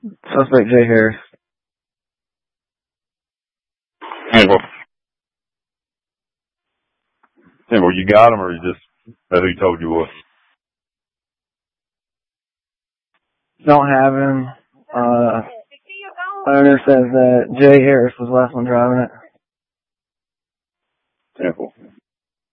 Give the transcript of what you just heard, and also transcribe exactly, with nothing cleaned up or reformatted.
Suspect Jay Harris. Anyway, anyway, you got him, or you just that's who he told you was? Don't have him. Uh, owner says that Jay Harris was the last one driving it.